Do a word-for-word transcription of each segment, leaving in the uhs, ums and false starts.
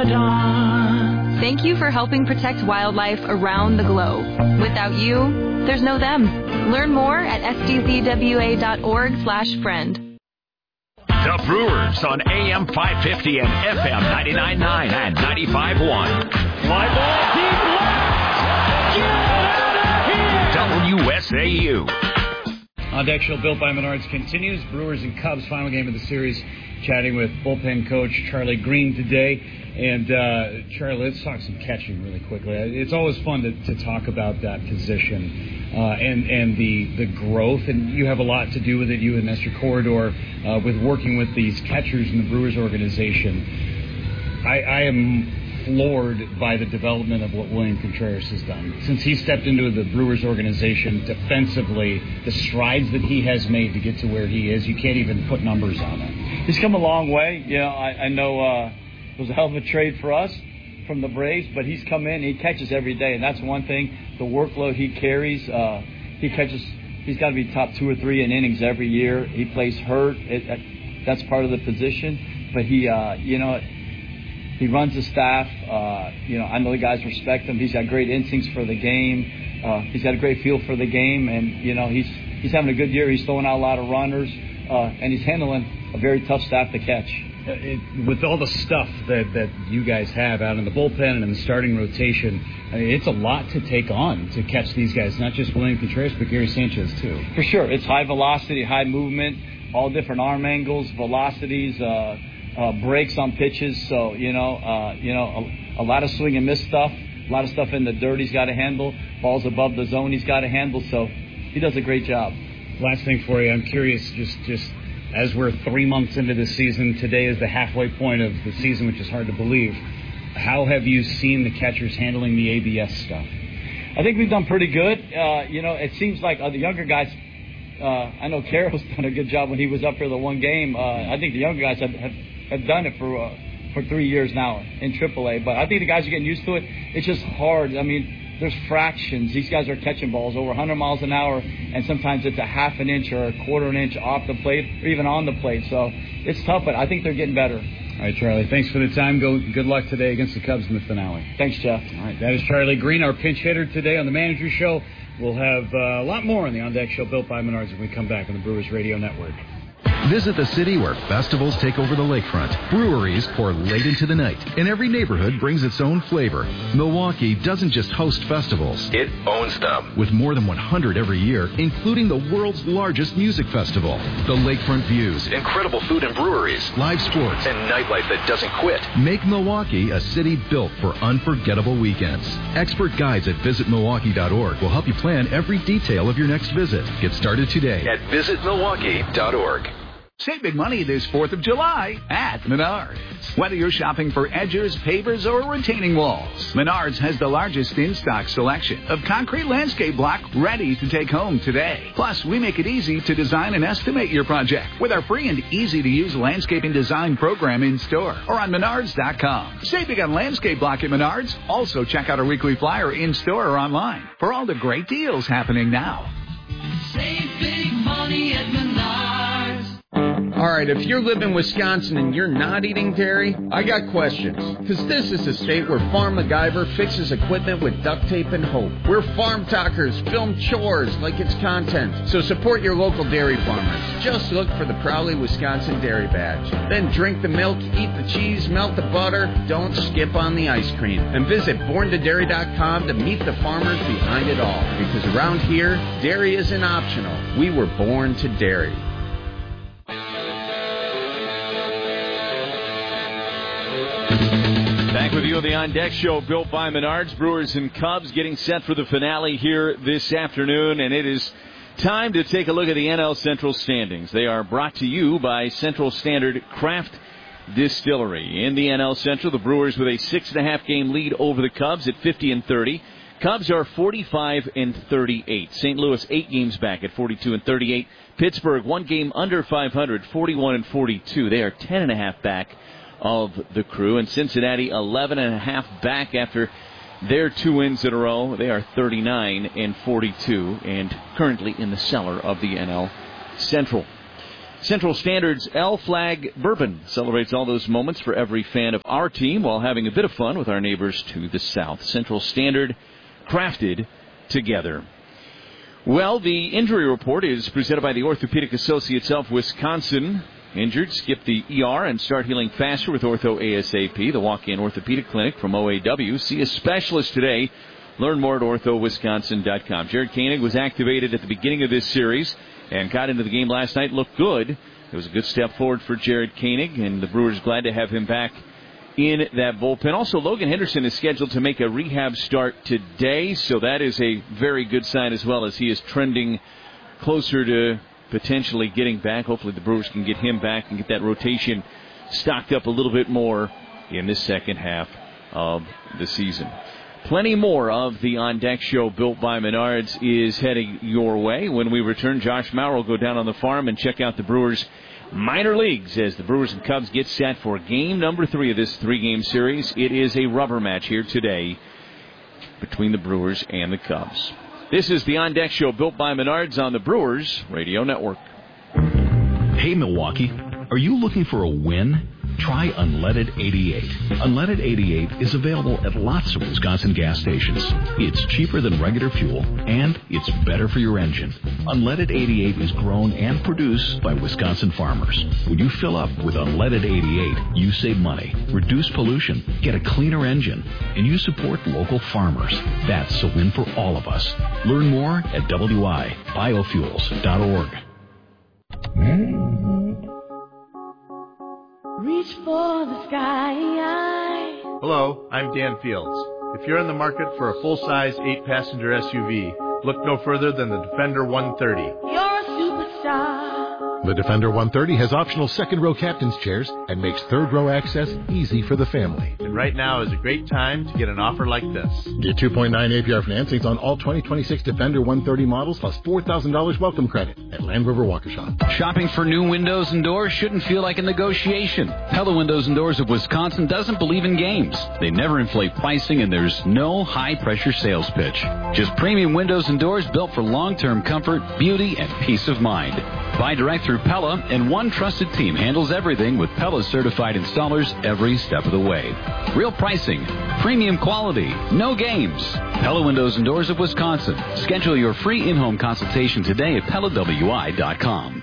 dawn. Thank you for helping protect wildlife around the globe. Without you, there's no them. Learn more at s d z w a dot org slash friend. The Brewers on A M five fifty and F M ninety-nine point nine and ninety-five point one. Fly ball deep left. Get out of here. W S A U. On Deck Show built by Menards continues. Brewers and Cubs final game of the series. Chatting with bullpen coach Charlie Green today. And, uh, Charlie, let's talk some catching really quickly. It's always fun to, to talk about that position uh, and, and the, the growth. And you have a lot to do with it, you and Mister Corridor, uh, with working with these catchers in the Brewers organization. I, I am floored by the development of what William Contreras has done. Since he stepped into the Brewers organization defensively, the strides that he has made to get to where he is, you can't even put numbers on it. He's come a long way. You know, I, I know uh, it was a hell of a trade for us from the Braves, but he's come in, he catches every day, and that's one thing. The workload he carries, uh, he catches, he's got to be top two or three in innings every year. He plays hurt. It, it, that's part of the position. But he, uh, you know, he runs the staff. Uh, you know, I know the guys respect him. He's got great instincts for the game. Uh, he's got a great feel for the game, and you know, he's he's having a good year. He's throwing out a lot of runners, uh, and he's handling a very tough staff to catch. It, with all the stuff that, that you guys have out in the bullpen and in the starting rotation, I mean, it's a lot to take on to catch these guys, not just William Contreras, but Gary Sanchez, too. For sure. It's high velocity, high movement, all different arm angles, velocities, uh, uh, breaks on pitches. So, you know, uh, you know, a, a lot of swing and miss stuff, a lot of stuff in the dirt he's got to handle, balls above the zone he's got to handle. So he does a great job. Last thing for you, I'm curious, just just as we're three months into the season, today is the halfway point of the season, which is hard to believe. How have you seen the catchers handling the A B S stuff? I think we've done pretty good. Uh, you know, it seems like uh, the younger guys, uh, I know Carroll's done a good job when he was up for the one game. Uh, I think the younger guys have, have, have done it for uh, for three years now in triple A. But I think the guys are getting used to it. It's just hard. I mean, there's fractions. These guys are catching balls over one hundred miles an hour, and sometimes it's a half an inch or a quarter an inch off the plate or even on the plate. So it's tough, but I think they're getting better. All right, Charlie, thanks for the time. Go, good luck today against the Cubs in the finale. Thanks, Jeff. All right, that is Charlie Green, our pinch hitter today on the Manager Show. We'll have uh, a lot more on the On Deck Show built by Menards when we come back on the Brewers Radio Network. Visit the city where festivals take over the lakefront. Breweries pour late into the night, and every neighborhood brings its own flavor. Milwaukee doesn't just host festivals. It owns them. With more than one hundred every year, including the world's largest music festival. The lakefront views, incredible food and breweries, live sports, and nightlife that doesn't quit. Make Milwaukee a city built for unforgettable weekends. Expert guides at visit milwaukee dot org will help you plan every detail of your next visit. Get started today at visit milwaukee dot org. Save big money this fourth of July at Menards. Whether you're shopping for edgers, pavers, or retaining walls, Menards has the largest in-stock selection of concrete landscape block ready to take home today. Plus, we make it easy to design and estimate your project with our free and easy-to-use landscaping design program in-store or on menards dot com. Save big on landscape block at Menards. Also, check out our weekly flyer in-store or online for all the great deals happening now. Save big money at Menards. All right, if you live in Wisconsin and you're not eating dairy, I got questions. Because this is the state where Farm MacGyver fixes equipment with duct tape and hope. Where farm talkers film chores like it's content. So support your local dairy farmers. Just look for the proudly Wisconsin Dairy Badge. Then drink the milk, eat the cheese, melt the butter. Don't skip on the ice cream. And visit born to dairy dot com to meet the farmers behind it all. Because around here, dairy isn't optional. We were born to dairy. Back with you on the On Deck Show, built by Menards. Brewers and Cubs getting set for the finale here this afternoon, and it is time to take a look at the N L Central standings. They are brought to you by Central Standard Craft Distillery. In the N L Central, the Brewers with a six and a half game lead over the Cubs at fifty and thirty. Cubs are forty-five and thirty-eight. Saint Louis eight games back at forty-two and thirty-eight. Pittsburgh one game under five hundred, forty-one and forty-two. They are ten and a half back of the Crew, and Cincinnati eleven and a half back after their two wins in a row. They are thirty-nine and forty-two and currently in the cellar of the N L Central. Central Standard's L-Flag Bourbon celebrates all those moments for every fan of our team while having a bit of fun with our neighbors to the south. Central Standard, crafted together. Well, the injury report is presented by the Orthopedic Associates of Wisconsin. Injured, skip the E R and start healing faster with Ortho ASAP. The walk-in orthopedic clinic from O A W. See a specialist today. Learn more at ortho wisconsin dot com. Jared Koenig was activated at the beginning of this series and got into the game last night. Looked good. It was a good step forward for Jared Koenig, and the Brewers glad to have him back in that bullpen. Also, Logan Henderson is scheduled to make a rehab start today, so that is a very good sign as well, as he is trending closer to potentially getting back. Hopefully the Brewers can get him back and get that rotation stocked up a little bit more in the second half of the season. Plenty more of the On Deck Show built by Menards is heading your way. When we return, Josh Maurer will go down on the farm and check out the Brewers minor leagues as the Brewers and Cubs get set for game number three of this three-game series. It is a rubber match here today between the Brewers and the Cubs. This is the On Deck Show built by Menards on the Brewers Radio Network. Hey, Milwaukee, are you looking for a win? Try Unleaded eighty-eight. Unleaded eighty-eight is available at lots of Wisconsin gas stations. It's cheaper than regular fuel, and it's better for your engine. Unleaded eighty-eight is grown and produced by Wisconsin farmers. When you fill up with Unleaded eighty-eight, you save money, reduce pollution, get a cleaner engine, and you support local farmers. That's a win for all of us. Learn more at W I biofuels dot org. Reach for the sky. Hello, I'm Dan Fields. If you're in the market for a full-size eight-passenger S U V, look no further than the Defender one thirty. You're a superstar. The Defender one thirty has optional second-row captain's chairs and makes third-row access easy for the family. And right now is a great time to get an offer like this. Get two point nine A P R financings on all twenty twenty-six Defender one thirty models plus four thousand dollars welcome credit at Land Rover Waukesha. Shopping for new windows and doors shouldn't feel like a negotiation. Pella Windows and Doors of Wisconsin doesn't believe in games. They never inflate pricing, and there's no high-pressure sales pitch. Just premium windows and doors built for long-term comfort, beauty, and peace of mind. Buy direct through Pella, and one trusted team handles everything with Pella's certified installers every step of the way. Real pricing, premium quality, no games. Pella Windows and Doors of Wisconsin. Schedule your free in-home consultation today at Pella W I dot com.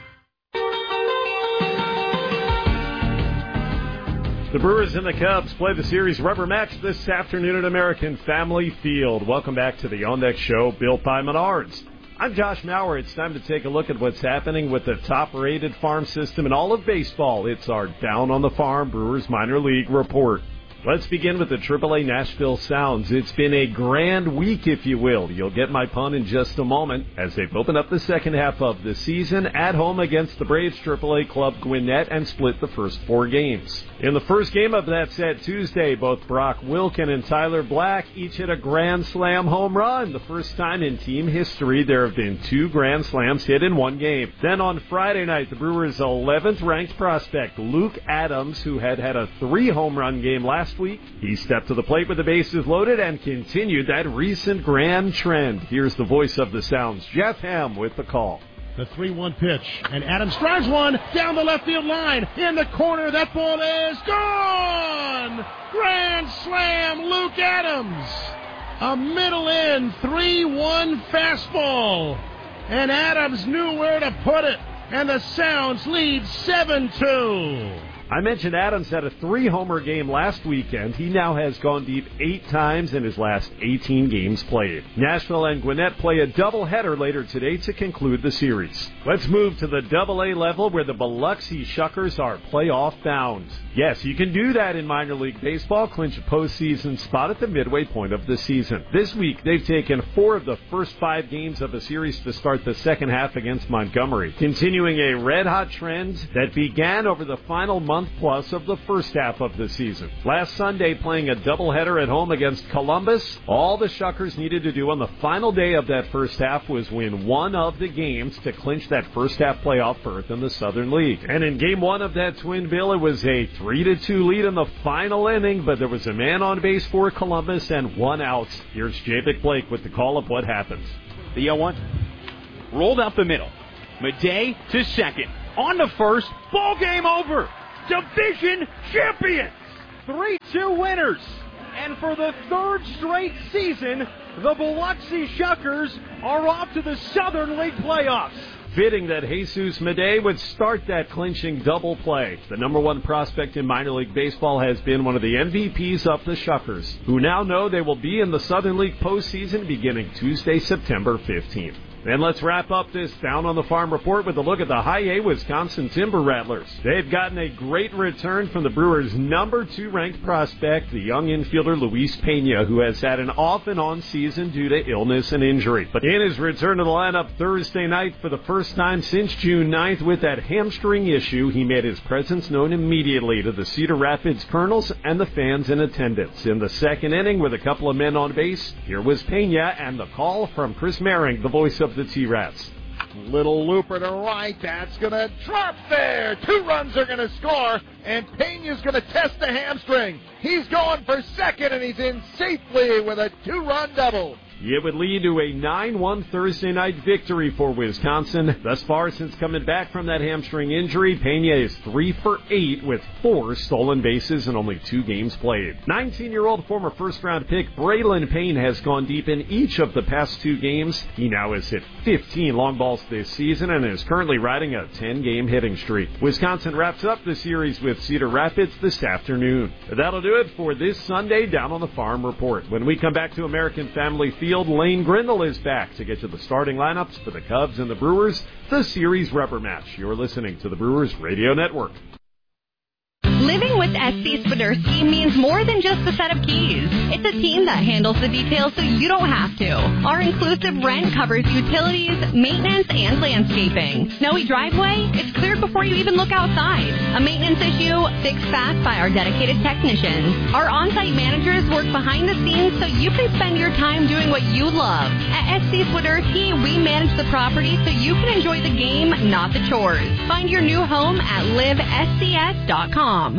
The Brewers and the Cubs play the series rubber match this afternoon at American Family Field. Welcome back to the On Deck Show, built by Menards. I'm Josh Maurer. It's time to take a look at what's happening with the top-rated farm system in all of baseball. It's our Down on the Farm Brewers Minor League Report. Let's begin with the triple A Nashville Sounds. It's been a grand week, if you will. You'll get my pun in just a moment as they've opened up the second half of the season at home against the Braves triple A club Gwinnett and split the first four games. In the first game of that set Tuesday, both Brock Wilken and Tyler Black each hit a grand slam home run. The first time in team history there have been two grand slams hit in one game. Then on Friday night, the Brewers' eleventh ranked prospect, Luke Adams, who had had a three home run game last week, he stepped to the plate with the bases loaded and continued that recent grand trend. Here's the voice of the Sounds, Jeff Ham, with the call. The three one pitch, and Adams drives one down the left field line. In the corner, that ball is gone! Grand slam, Luke Adams! A middle-in three one fastball. And Adams knew where to put it, and the Sounds lead seven two. I mentioned Adams had a three-homer game last weekend. He now has gone deep eight times in his last eighteen games played. Nashville and Gwinnett play a doubleheader later today to conclude the series. Let's move to the double A level where the Biloxi Shuckers are playoff bound. Yes, you can do that in minor league baseball. Clinch a postseason spot at the midway point of the season. This week, they've taken four of the first five games of a series to start the second half against Montgomery, continuing a red-hot trend that began over the final month plus of the first half of the season. Last Sunday, playing a doubleheader at home against Columbus, all the Shuckers needed to do on the final day of that first half was win one of the games to clinch that first half playoff berth in the Southern League. And in game one of that twin bill, it was a three to two lead in the final inning, but there was a man on base for Columbus and one out. Here's Javic Blake with the call of what happened. The oh one rolled up the middle. Madej to second. On to first. Ball game over. Division champions. three two winners. And for the third straight season, the Biloxi Shuckers are off to the Southern League playoffs. Fitting that Jesus Madej would start that clinching double play. The number one prospect in minor league baseball has been one of the M V Ps of the Shuckers, who now know they will be in the Southern League postseason beginning Tuesday, September fifteenth. And let's wrap up this Down on the Farm report with a look at the High A Wisconsin Timber Rattlers. They've gotten a great return from the Brewers' number two ranked prospect, the young infielder Luis Pena, who has had an off and on season due to illness and injury. But in his return to the lineup Thursday night for the first time since June ninth with that hamstring issue, he made his presence known immediately to the Cedar Rapids Colonels and the fans in attendance. In the second inning, with a couple of men on base, here was Pena and the call from Chris Maring, the voice of the T-Rats. Little looper to right. That's going to drop there. Two runs are going to score, and Pena's going to test the hamstring. He's going for second, and he's in safely with a two-run double. It would lead to a nine one Thursday night victory for Wisconsin. Thus far, since coming back from that hamstring injury, Pena is three for eight with four stolen bases in only two games played. nineteen-year-old former first-round pick Braylon Payne has gone deep in each of the past two games. He now has hit fifteen long balls this season and is currently riding a ten-game hitting streak. Wisconsin wraps up the series with Cedar Rapids this afternoon. That'll do it for this Sunday Down on the Farm report. When we come back to American Family Field, Lane Grindle is back to get to the starting lineups for the Cubs and the Brewers, the series rubber match. You're listening to the Brewers Radio Network. Living with S C Swiderski means more than just a set of keys. It's a team that handles the details so you don't have to. Our inclusive rent covers utilities, maintenance, and landscaping. Snowy driveway? It's cleared before you even look outside. A maintenance issue? Fixed fast by our dedicated technicians. Our on-site managers work behind the scenes so you can spend your time doing what you love. At S C Swiderski, we manage the property so you can enjoy the game, not the chores. Find your new home at live S C S dot com.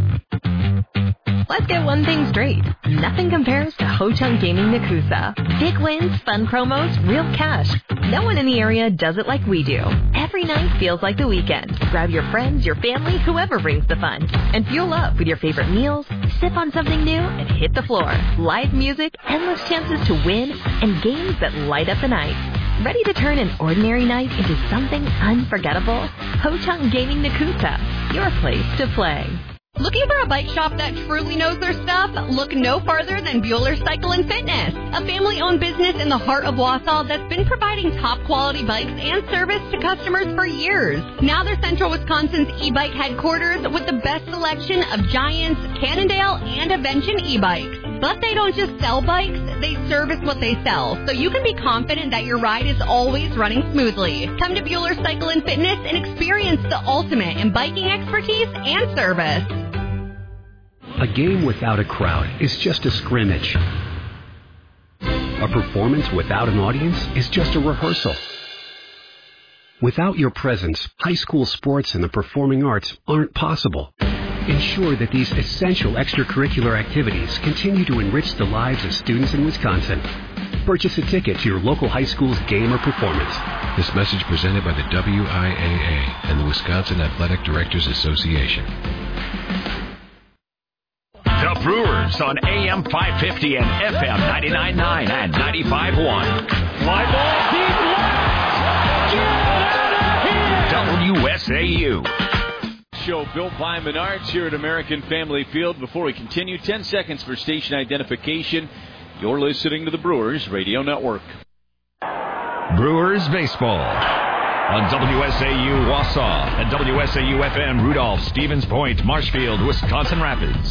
Let's get one thing straight. Nothing compares to Ho Chunk Gaming Nakusa. Big wins, fun promos, real cash. No one in the area does it like we do. Every night feels like the weekend. Grab your friends, your family, whoever brings the fun. And fuel up with your favorite meals, sip on something new, and hit the floor. Live music, endless chances to win, and games that light up the night. Ready to turn an ordinary night into something unforgettable? Ho Chunk Gaming Nakusa, your place to play. Looking for a bike shop that truly knows their stuff? Look no farther than Bueller Cycle and Fitness, a family-owned business in the heart of Wausau that's been providing top-quality bikes and service to customers for years. Now they're Central Wisconsin's e-bike headquarters with the best selection of Giants, Cannondale, and Avention e-bikes. But they don't just sell bikes, they service what they sell, so you can be confident that your ride is always running smoothly. Come to Bueller Cycle and Fitness and experience the ultimate in biking expertise and service. A game without a crowd is just a scrimmage. A performance without an audience is just a rehearsal. Without your presence, high school sports and the performing arts aren't possible. Ensure that these essential extracurricular activities continue to enrich the lives of students in Wisconsin. Purchase a ticket to your local high school's game or performance. This message presented by the W I A A and the Wisconsin Athletic Directors Association. The Brewers on A M five fifty and F M ninety-nine point nine and ninety-five point one. Fly ball deep left. Get out of here. W S A U. Show built by Menards here at American Family Field. Before we continue, ten seconds for station identification. You're listening to the Brewers Radio Network. Brewers Baseball on W S A U Wausau and W S A U F M Rudolph, Stevens Point, Marshfield, Wisconsin Rapids.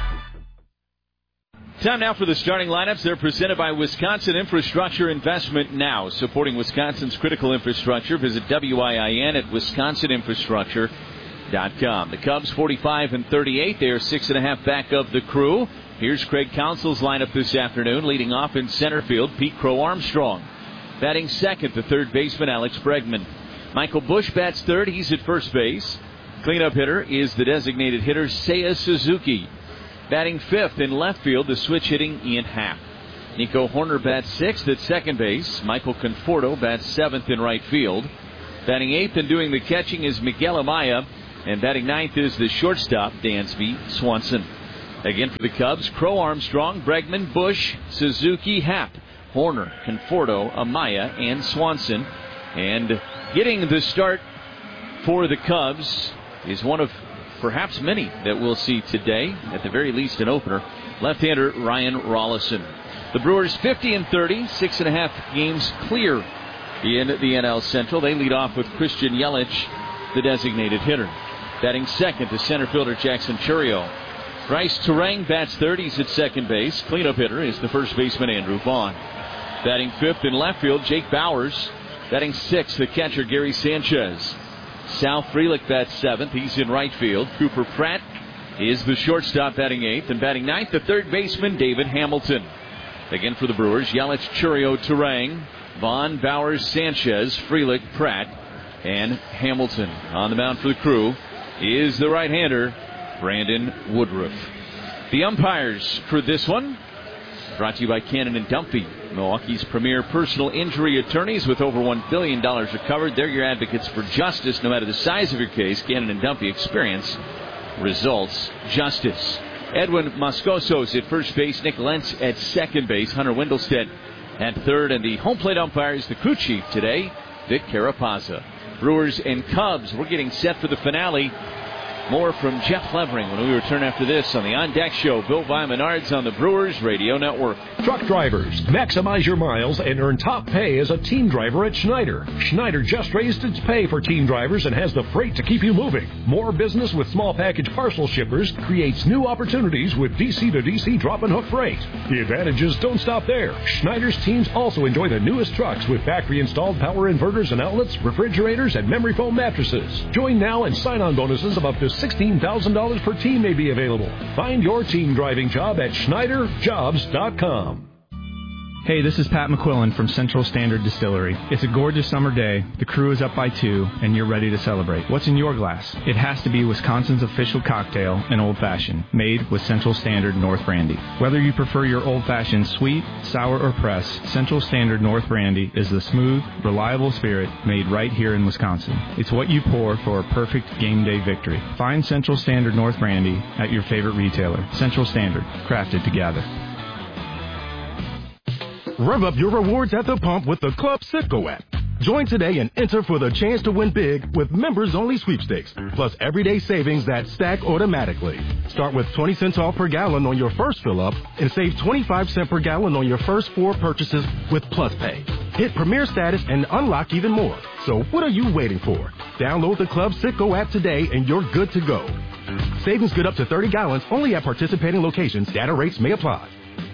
Time now for the starting lineups. They're presented by Wisconsin Infrastructure Investment Now. Supporting Wisconsin's critical infrastructure, visit W I I N at wisconsin infrastructure dot com. The Cubs forty-five and thirty-eight. They are six and a half back of the crew. Here's Craig Counsell's lineup this afternoon. Leading off in center field, Pete Crow Armstrong. Batting second, the third baseman, Alex Bregman. Michael Bush bats third. He's at first base. Cleanup hitter is the designated hitter, Seiya Suzuki. Batting fifth in left field, the switch hitting Ian Happ. Nico Horner bats sixth at second base. Michael Conforto bats seventh in right field. Batting eighth and doing the catching is Miguel Amaya. And batting ninth is the shortstop, Dansby Swanson. Again for the Cubs, Crow, Armstrong, Bregman, Bush, Suzuki, Happ, Horner, Conforto, Amaya, and Swanson. And getting the start for the Cubs is one of perhaps many that we'll see today, at the very least an opener, left-hander Ryan Rollison. The Brewers fifty and thirty, six and a half games clear in the N L Central. They lead off with Christian Yelich, the designated hitter. Batting second to center fielder Jackson Chourio. Bryce Terang bats third. He's at second base. Cleanup hitter is the first baseman Andrew Vaughn. Batting fifth in left field, Jake Bowers. Batting sixth, the catcher Gary Sanchez. Sal Frelick bats seventh. He's in right field. Cooper Pratt is the shortstop, batting eighth. And batting ninth, the third baseman David Hamilton. Again for the Brewers, Yelich, Chourio, Terang, Vaughn, Bowers, Sanchez, Frelick, Pratt, and Hamilton. On the mound for the Crew is the right-hander Brandon Woodruff. The umpires for this one, brought to you by Cannon and Dumpy, Milwaukee's premier personal injury attorneys with over one billion dollars recovered. They're your advocates for justice, no matter the size of your case. Cannon and Dumpy, experience, results, justice. Edwin Moscoso's at first base, Nick Lentz at second base, Hunter Wendelstedt at third, and the home plate umpire is the crew chief today, Vic Carapazza. Brewers and Cubs, we're getting set for the finale. More from Jeff Levering when we return after this on the On Deck Show, built by Menards on the Brewers Radio Network. Truck drivers, maximize your miles and earn top pay as a team driver at Schneider. Schneider just raised its pay for team drivers and has the freight to keep you moving. More business with small package parcel shippers creates new opportunities with D C to D C drop and hook freight. The advantages don't stop there. Schneider's teams also enjoy the newest trucks with factory installed power inverters and outlets, refrigerators, and memory foam mattresses. Join now and sign-on bonuses of up to sixteen thousand dollars per team may be available. Find your team driving job at Schneider Jobs dot com. Hey, this is Pat McQuillan from Central Standard Distillery. It's a gorgeous summer day, the crew is up by two, and you're ready to celebrate. What's in your glass? It has to be Wisconsin's official cocktail, an Old Fashioned, made with Central Standard North Brandy. Whether you prefer your Old Fashioned sweet, sour, or press, Central Standard North Brandy is the smooth, reliable spirit made right here in Wisconsin. It's what you pour for a perfect game day victory. Find Central Standard North Brandy at your favorite retailer. Central Standard, crafted to gather. Rev up your rewards at the pump with the Club Citgo app. Join today and enter for the chance to win big with members-only sweepstakes, plus everyday savings that stack automatically. Start with twenty cents off per gallon on your first fill-up and save twenty-five cents per gallon on your first four purchases with Plus Pay. Hit Premier status and unlock even more. So what are you waiting for? Download the Club Citgo app today and you're good to go. Savings good up to thirty gallons only at participating locations. Data rates may apply.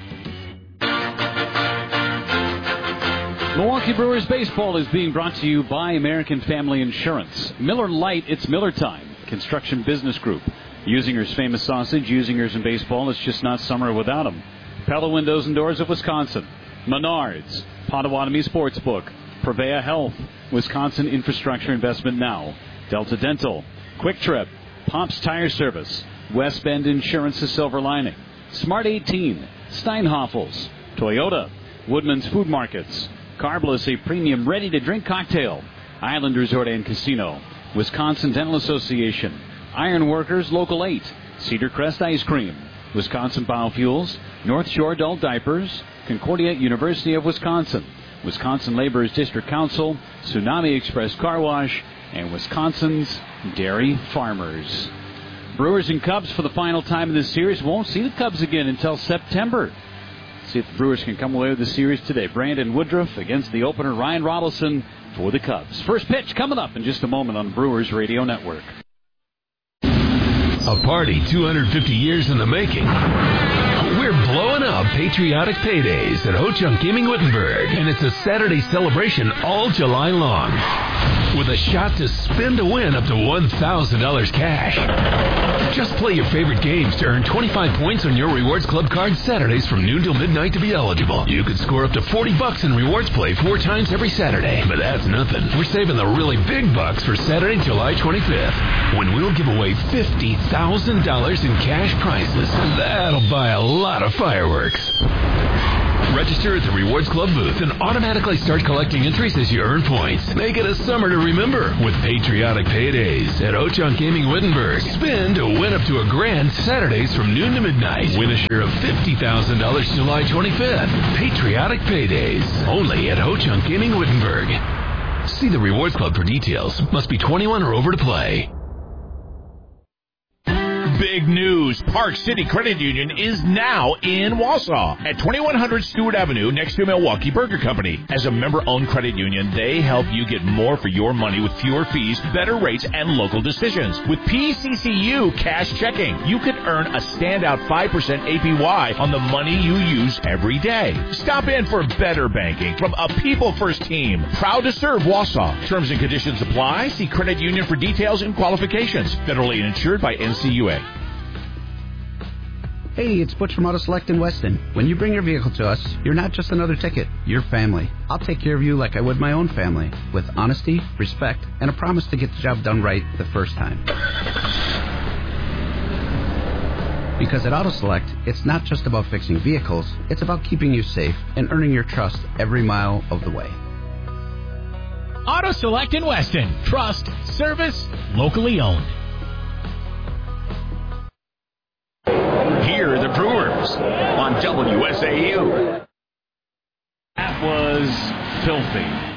Milwaukee Brewers baseball is being brought to you by American Family Insurance. Miller Lite, it's Miller time. Construction Business Group. Usinger's famous sausage, Usinger's in baseball. It's just not summer without them. Pella Windows and Doors of Wisconsin. Menards. Potawatomi Sportsbook. Prevea Health. Wisconsin Infrastructure Investment Now. Delta Dental. Quick Trip. Pops Tire Service. West Bend Insurance's Silver Lining. Smart eighteen. Steinhoffels. Toyota. Woodman's Food Markets. Carbliss, a premium ready-to-drink cocktail. Island Resort and Casino. Wisconsin Dental Association. Iron Workers Local eight. Cedar Crest Ice Cream. Wisconsin Biofuels. North Shore Adult Diapers. Concordia University of Wisconsin. Wisconsin Laborers District Council. Tsunami Express Car Wash. And Wisconsin's Dairy Farmers. Brewers and Cubs for the final time in this series. Won't see the Cubs again until September. See if the Brewers can come away with the series today. Brandon Woodruff against the opener Ryan Rollison for the Cubs. First pitch coming up in just a moment on Brewers Radio Network. A party two hundred fifty years in the making. We're blowing up patriotic paydays at Ho-Chunk Gaming Wittenberg, and it's a Saturday celebration all July long. With a shot to spin to win up to one thousand dollars cash. Just play your favorite games to earn twenty-five points on your Rewards Club card Saturdays from noon till midnight to be eligible. You could score up to forty bucks in rewards play four times every Saturday. But that's nothing. We're saving the really big bucks for Saturday, July twenty-fifth, when we'll give away fifty thousand dollars in cash prizes. That'll buy a lot of fireworks. Register at the Rewards Club booth and automatically start collecting entries as you earn points. Make it a summer to remember with patriotic paydays at Ho-Chunk Gaming Wittenberg. Spin to win up to a grand Saturdays from noon to midnight. Win a share of fifty thousand dollars July twenty-fifth. Patriotic paydays. Only at Ho-Chunk Gaming Wittenberg. See the Rewards Club for details. Must be twenty-one or over to play. Big news. Park City Credit Union is now in Wausau at twenty-one hundred Stewart Avenue next to Milwaukee Burger Company. As a member-owned credit union, they help you get more for your money with fewer fees, better rates, and local decisions. With P C C U Cash Checking, you can earn a standout five percent A P Y on the money you use every day. Stop in for better banking from a people-first team. Proud to serve Wausau. Terms and conditions apply. See credit union for details and qualifications. Federally insured by N C U A. Hey, it's Butch from Auto Select in Weston. When you bring your vehicle to us, you're not just another ticket, you're family. I'll take care of you like I would my own family, with honesty, respect, and a promise to get the job done right the first time. Because at Auto Select, it's not just about fixing vehicles, it's about keeping you safe and earning your trust every mile of the way. Auto Select in Weston. Trust, service, locally owned. Here are the Brewers on W S A U. That was filthy.